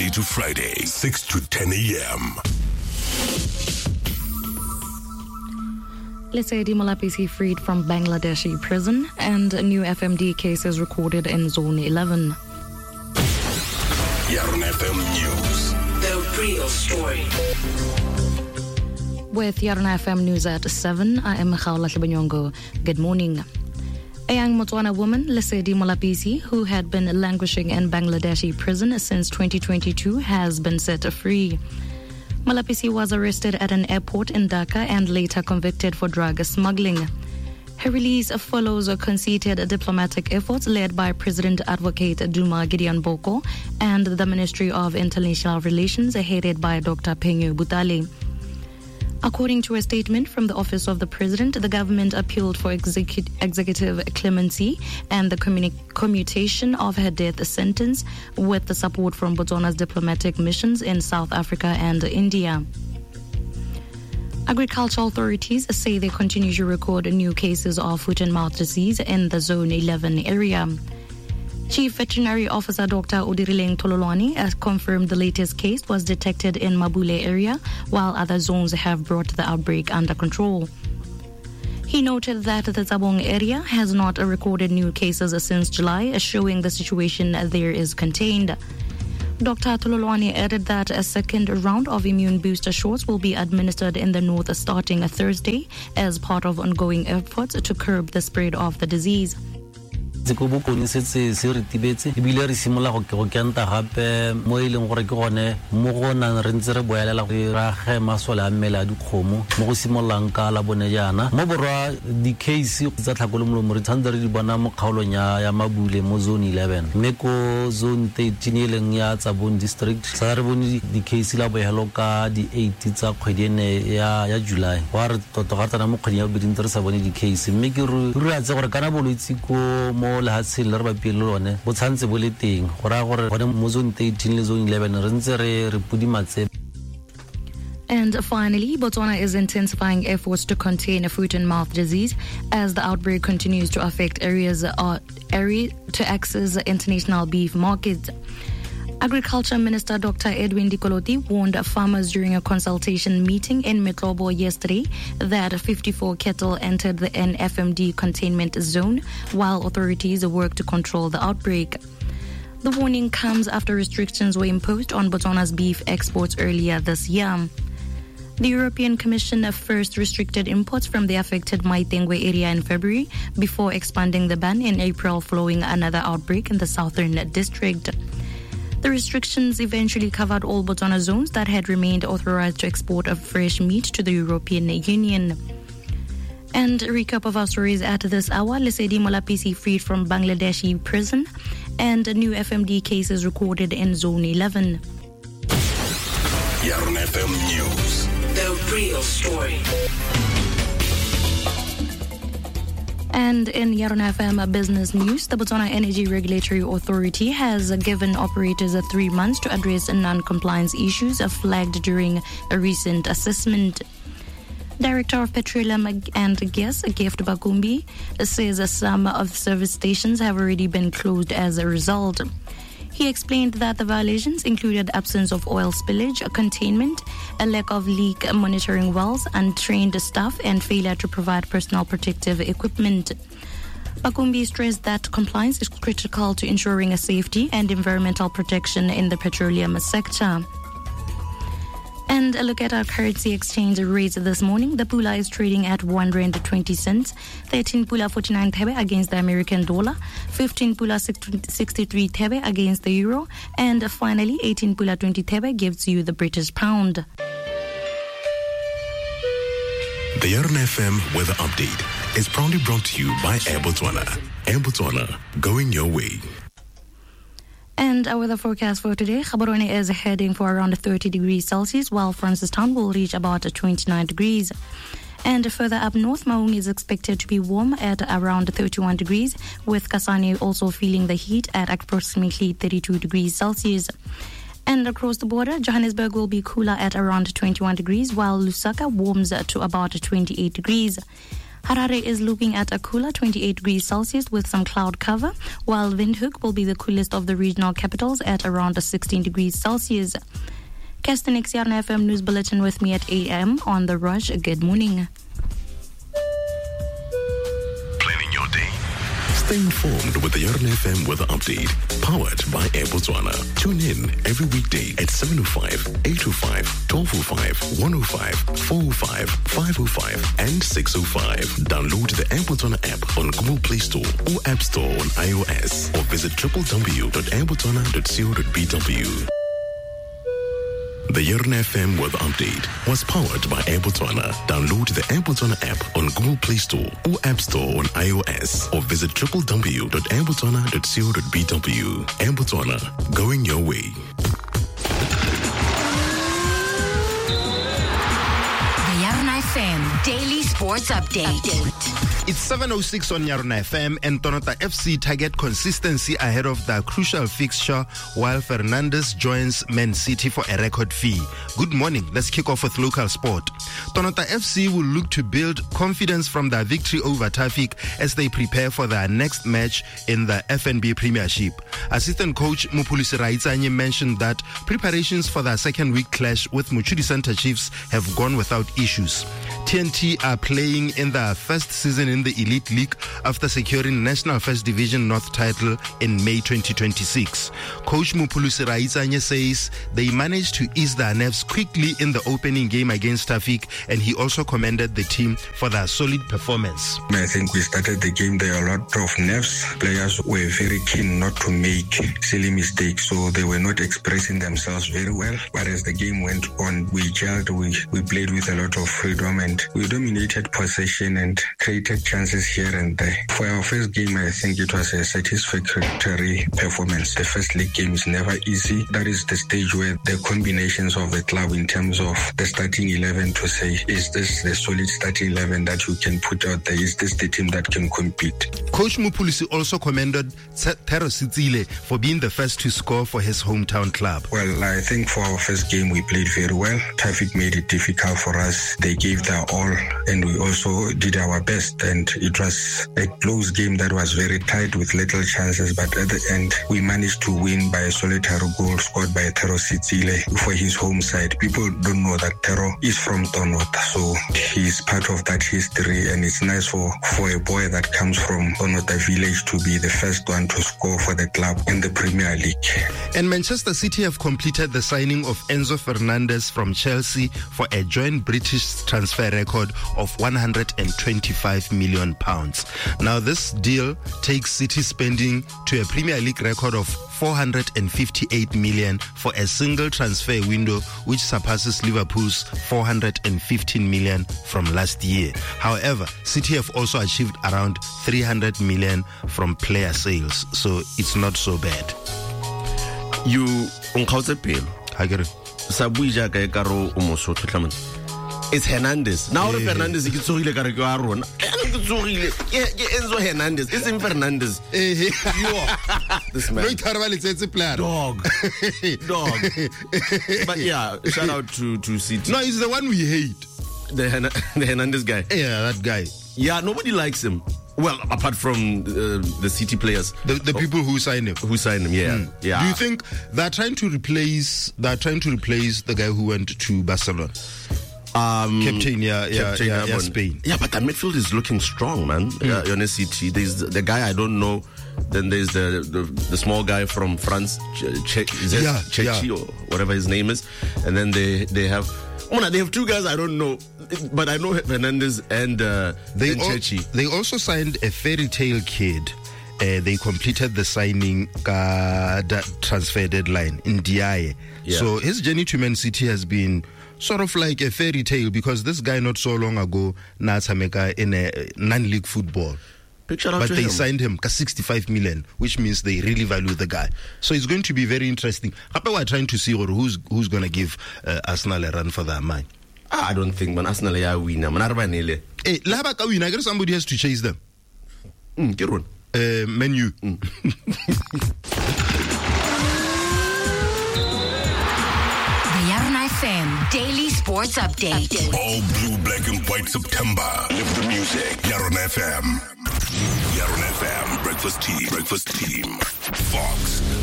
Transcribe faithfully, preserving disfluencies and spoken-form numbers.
Monday to Friday, six to ten a.m. Lesedi Molapisi freed from Bangladeshi prison, and new F M D cases recorded in Zone eleven. Yarn F M News. The real story. With Yarn F M News at seven, I am Khaula Hlebanyongo. Good morning. A young Motswana woman, Lesedi Molapisi, who had been languishing in Bangladeshi prison since twenty twenty-two, has been set free. Molapisi was arrested at an airport in Dhaka and later convicted for drug smuggling. Her release follows a conceited diplomatic efforts led by President Advocate Duma Gideon Boko and the Ministry of International Relations headed by Doctor Penyu Butali. According to a statement from the Office of the President, the government appealed for execu- executive clemency and the communi- commutation of her death sentence with the support from Botswana's diplomatic missions in South Africa and India. Agricultural authorities say they continue to record new cases of foot and mouth disease in the Zone eleven area. Chief Veterinary Officer Doctor Odirileng Tololwane has confirmed the latest case was detected in Mabule area, while other zones have brought the outbreak under control. He noted that the Tsabong area has not recorded new cases since July, showing the situation there is contained. Doctor Tololwane added that a second round of immune booster shots will be administered in the north starting Thursday as part of ongoing efforts to curb the spread of the disease. Go bokone setse se re tibetse ebile re simola go go kenta gape mo ileng gore ke gone mo gona re ntse re boelela go ra ge masola a mmela dikgomo mo go simolang ka la bone jana mo borwa di case tsa tlhakolomolo mo re tshantse re di bona mo kgaolong ya ya Mabule mo zone eleven mme ko zone thirteen ileng ya Tsabong district sa re bone di case la bohelo ka di eight tsa kgwedi ene ya ya July wa re totogatana mo kgwedi ya bobedi re sa bone di case mme ke re re a tse gore kana bolwetsi ko mo la hatsile re ba pilolone bo tshantse bo le teng gora gore gone mo zone thirteen le zone eleven re ntse re re pudimatse. And finally, Botswana is intensifying efforts to contain foot and mouth disease as the outbreak continues to affect areas uh, area to access international beef markets. Agriculture Minister Doctor Edwin Dikoloti warned farmers during a consultation meeting in Metlobo yesterday that fifty-four cattle entered the N F M D containment zone while authorities work to control the outbreak. The warning comes after restrictions were imposed on Botswana's beef exports earlier this year. The European Commission first restricted imports from the affected Maitengwe area in February before expanding the ban in April following another outbreak in the southern district. The restrictions eventually covered all Botswana zones that had remained authorized to export of fresh meat to the European Union. And a recap of our stories at this hour: Lesedi Molapisi freed from Bangladeshi prison, and new F M D cases recorded in Zone eleven. Yarn F M News. The real story. And in Yarn F M business news, the Botswana Energy Regulatory Authority has given operators three months to address non-compliance issues flagged during a recent assessment. Director of Petroleum and Gas, Gift Bakumbi, says some of the service stations have already been closed as a result. He explained that the violations included absence of oil spillage, containment, a lack of leak monitoring wells, untrained staff, and failure to provide personal protective equipment. Bakumbi stressed that compliance is critical to ensuring a safety and environmental protection in the petroleum sector. And a look at our currency exchange rates this morning. The pula is trading at one rand twenty cents, thirteen pula forty-nine thebe against the American dollar, fifteen pula sixty-three thebe against the euro, and finally eighteen pula twenty thebe gives you the British pound. The Yarn F M weather update is proudly brought to you by Air Botswana. Air Botswana, going your way. And our weather forecast for today: Gaborone is heading for around thirty degrees Celsius, while Francistown will reach about twenty-nine degrees. And further up north, Maung is expected to be warm at around thirty-one degrees, with Kasane also feeling the heat at approximately thirty-two degrees Celsius. And across the border, Johannesburg will be cooler at around twenty-one degrees, while Lusaka warms to about twenty-eight degrees. Harare is looking at a cooler twenty-eight degrees Celsius with some cloud cover, while Windhoek will be the coolest of the regional capitals at around sixteen degrees Celsius. Catch the next Yarn F M News Bulletin with me at eight a m on The Rush. Good morning. Planning your day. Stay informed with the Yarn F M weather update, powered by Air Botswana. Tune in every weekday at seven oh five, eight oh five, twelve oh five, one oh five, four oh five, five oh five, and six oh five. Download the Air Botswana app on Google Play Store or App Store on iOS, or visit w w w dot air botswana dot co dot b w. The Yarn F M weather update was powered by Air Botswana. Download the Air Botswana app on Google Play Store or App Store on iOS, or visit w w w dot air botswana dot co dot b w. Air Botswana, going your way. The Yarn F M Daily Sports Update. It's seven oh six on Yarn F M, and Tonota F C target consistency ahead of the crucial fixture while Fernandes joins Man City for a record fee. Good morning. Let's kick off with local sport. Tonota F C will look to build confidence from their victory over Tafik as they prepare for their next match in the F N B Premiership. Assistant coach Mupulisi Raitsanye mentioned that preparations for their second week clash with Muchudi Center Chiefs have gone without issues. T N T are playing in their first season in the Elite League after securing National First Division North title in May twenty twenty-six. Coach Mupulisi Raitsanye says they managed to ease their nerves quickly in the opening game against Tafik, and he also commended the team for their solid performance. I think we started the game, there were a lot of nerves. Players were very keen not to make silly mistakes, so they were not expressing themselves very well. But as the game went on, we gelled, we, we played with a lot of freedom, and we dominated possession and created chances here and there. For our first game, I think it was a satisfactory performance. The first league game is never easy. That is the stage where the combinations of the club in terms of the starting eleven to say, is this the solid starting eleven that you can put out there? Is this the team that can compete? Coach Mupulisi also commended Thero Sitsile for being the first to score for his hometown club. Well, I think for our first game, we played very well. Tafik made it difficult for us. They gave their all, and we also did our best, and it was a close game that was very tight with little chances, but at the end we managed to win by a solitary goal scored by Thero Sitsile for his home side. People don't know that Thero is from Tonota, so he's part of that history, and it's nice for, for a boy that comes from Tonota village to be the first one to score for the club in the Premier League. And Manchester City have completed the signing of Enzo Fernandez from Chelsea for a joint British transfer record of one hundred twenty-five million pounds. Now, this deal takes City spending to a Premier League record of four hundred fifty-eight million for a single transfer window, which surpasses Liverpool's four hundred fifteen million from last year. However, City have also achieved around three hundred million from player sales, so it's not so bad. You unkhautse pelo I get it. sa bui jaaka e karo o mosotho tlamane. It's Hernandez. Now the Fernandez ke tsogile ka re ke a rona. Ke tsogile. Ke Enzo Hernandez. It's in Fernandez. Eh, This man. no itharabalitse player. Dog. Dog. But yeah, shout out to to City. No, he's the one we hate. The Hern- the Hernandez guy. Yeah, that guy. Yeah, nobody likes him. Well, apart from uh, the City players, The, the oh, people who signed him. who signed him. Yeah, Mm. yeah. Do you think they're trying to replace? They're trying to replace the guy who went to Barcelona, Um, captain? Yeah, yeah, Captain yeah, yeah, Arbon. Spain. Yeah, but the midfield is looking strong, man. Mm. Uh, on City, there's the, the guy I don't know. Then there's the the, the small guy from France, che- che- is it Yeah, Chechi yeah. or whatever his name is. And then they they have, Mona, they have two guys I don't know, but I know Fernandez and uh, They and al- Chechi. they also signed a fairy tale kid. Uh, they completed the signing uh, that transfer deadline in Diaye. Yeah. So his journey to Man City has been sort of like a fairy tale, because this guy not so long ago Natsameka in a non-league football. Big shout out But to they him. signed him ka sixty-five million, which means they really value the guy. So it's going to be very interesting. Apa we're trying to see or who's who's going to give uh, Arsenal a run for their money. Ah, I don't think man Arsenal ya winner. Man Arbanele. Hey, laba ka win, I guess somebody has to chase them. Mm, get one. Uh, menu. Mm. The Yarn F M Daily Sports Sports Update. All blue, black and white September. Live the music. Yaron F M. Yaron F M. Breakfast team. Breakfast team. Fox.